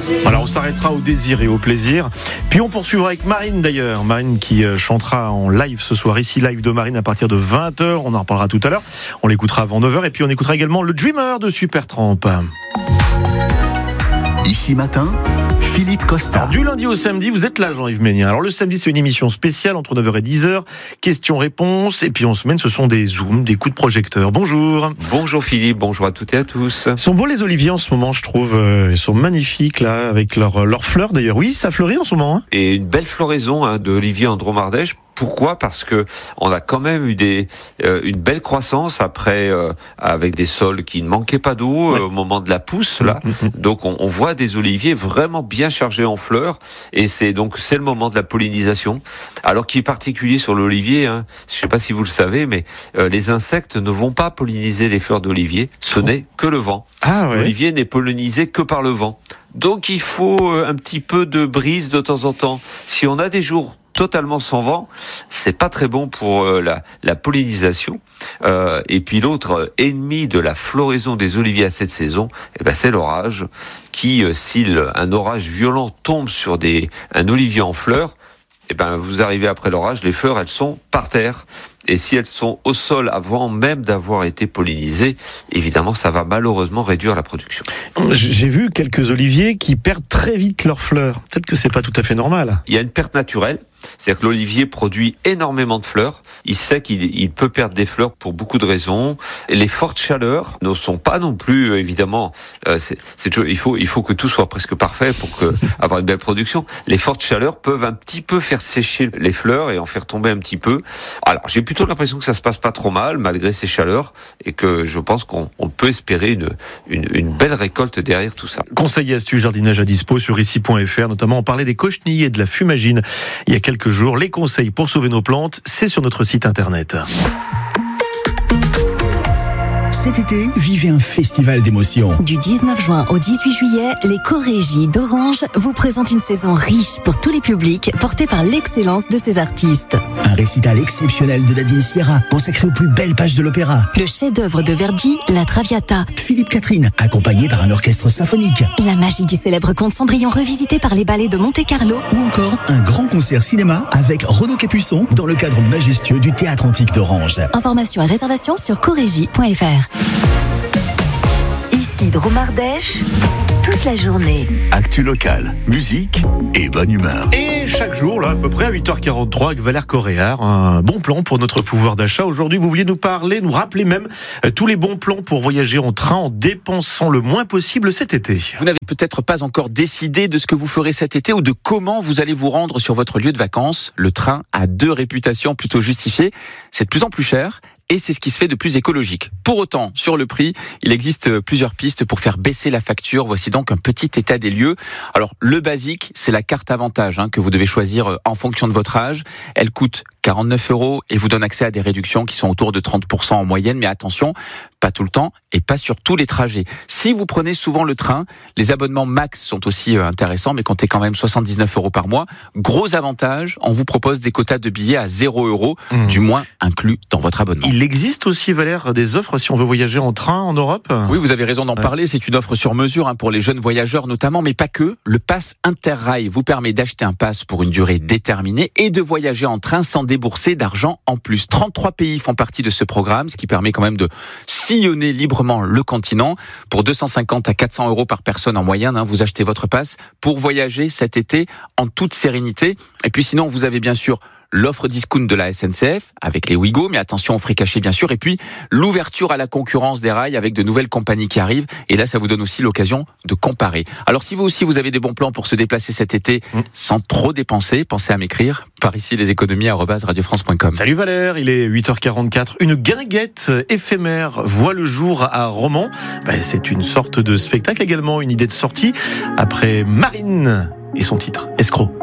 Voilà, on s'arrêtera au désir et au plaisir. Puis on poursuivra avec Marine d'ailleurs. Marine qui chantera en live ce soir. Ici, live de Marine à partir de 20h. On en reparlera tout à l'heure. On l'écoutera avant 9h. Et puis on écoutera également le Dreamer de Supertramp. Ici matin, Philippe Costa. Alors, du lundi au samedi, vous êtes là, Jean-Yves Ménien. Alors le samedi, c'est une émission spéciale entre 9h et 10h. Questions-réponses. Et puis en semaine, ce sont des zooms, des coups de projecteur. Bonjour. Bonjour Philippe, bonjour à toutes et à tous. Ils sont beaux les oliviers en ce moment, je trouve. Ils sont magnifiques là, avec leurs fleurs d'ailleurs. Oui, ça fleurit en ce moment. Hein. Et une belle floraison de oliviers en Dromardèche. Pourquoi ? Parce que on a quand même eu une belle croissance après avec des sols qui ne manquaient pas d'eau au moment de la pousse là. Donc on voit des oliviers vraiment bien chargés en fleurs et c'est le moment de la pollinisation. Alors qui est particulier sur l'olivier, hein, je ne sais pas si vous le savez, mais les insectes ne vont pas polliniser les fleurs d'olivier. Ce n'est que le vent. Ah ouais. L'olivier n'est pollinisé que par le vent. Donc il faut un petit peu de brise de temps en temps. Si on a des jours totalement sans vent, c'est pas très bon pour la pollinisation. Et puis l'autre ennemi de la floraison des oliviers à cette saison, c'est l'orage. Si un orage violent tombe sur un olivier en fleurs, vous arrivez après l'orage, les fleurs elles sont par terre. Et si elles sont au sol avant même d'avoir été pollinisées, évidemment, ça va malheureusement réduire la production. J'ai vu quelques oliviers qui perdent très vite leurs fleurs. Peut-être que c'est pas tout à fait normal. Il y a une perte naturelle. C'est-à-dire que l'olivier produit énormément de fleurs. Il sait qu'il peut perdre des fleurs pour beaucoup de raisons. Et les fortes chaleurs ne sont pas non plus, évidemment, il faut que tout soit presque parfait pour avoir une belle production. Les fortes chaleurs peuvent un petit peu faire sécher les fleurs et en faire tomber un petit peu. Alors, j'ai plutôt l'impression que ça se passe pas trop mal, malgré ces chaleurs, et que je pense qu'on peut espérer une belle récolte derrière tout ça. Conseils et astuces jardinage à dispo sur ici.fr, notamment on parlait des cochenilles et de la fumagine il y a quelques jours. Les conseils pour sauver nos plantes, c'est sur notre site internet. Cet été, vivez un festival d'émotions. Du 19 juin au 18 juillet, les Corégies d'Orange vous présentent une saison riche pour tous les publics, portée par l'excellence de ses artistes. Un récital exceptionnel de Nadine Sierra, consacré aux plus belles pages de l'opéra. Le chef-d'œuvre de Verdi, La Traviata. Philippe Catherine, accompagné par un orchestre symphonique. La magie du célèbre conte Cendrillon revisité par les ballets de Monte-Carlo. Ou encore un grand concert cinéma avec Renaud Capuçon dans le cadre majestueux du Théâtre Antique d'Orange. Informations et réservations sur corégie.fr. Ici Dromardèche, toute la journée. Actu locale, musique et bonne humeur. Et chaque jour, là, à peu près à 8h43, avec Valère Coréard, un bon plan pour notre pouvoir d'achat. Aujourd'hui, vous vouliez nous rappeler même tous les bons plans pour voyager en train en dépensant le moins possible cet été. Vous n'avez peut-être pas encore décidé de ce que vous ferez cet été ou de comment vous allez vous rendre sur votre lieu de vacances. Le train a 2 réputations plutôt justifiées. C'est de plus en plus cher. Et c'est ce qui se fait de plus écologique. Pour autant, sur le prix, il existe plusieurs pistes pour faire baisser la facture. Voici donc un petit état des lieux. Alors, le basique, c'est la carte avantage que vous devez choisir en fonction de votre âge. Elle coûte 49 € et vous donne accès à des réductions qui sont autour de 30% en moyenne. Mais attention, pas tout le temps et pas sur tous les trajets. Si vous prenez souvent le train, les abonnements max sont aussi intéressants, mais comptez quand même 79 € par mois. Gros avantage, on vous propose des quotas de billets à 0 €, du moins inclus dans votre abonnement. Il existe aussi, Valère, des offres si on veut voyager en train en Europe ? Oui, vous avez raison d'en parler. C'est une offre sur mesure pour les jeunes voyageurs notamment, mais pas que. Le pass Interrail vous permet d'acheter un pass pour une durée déterminée et de voyager en train sans débourser d'argent en plus. 33 pays font partie de ce programme, ce qui permet quand même de sillonner librement le continent. Pour 250 à 400 € par personne en moyenne, vous achetez votre pass pour voyager cet été en toute sérénité. Et puis sinon, vous avez bien sûr l'offre discount de la SNCF avec les Ouigo, mais attention aux frais cachés bien sûr, et puis l'ouverture à la concurrence des rails avec de nouvelles compagnies qui arrivent, et là ça vous donne aussi l'occasion de comparer. Alors si vous aussi vous avez des bons plans pour se déplacer cet été sans trop dépenser, pensez à m'écrire par ici leséconomies@radiofrance.com. Salut Valère, il est 8h44, une guinguette éphémère voit le jour à Romans. C'est une sorte de spectacle également, une idée de sortie après Marine et son titre, Escroc.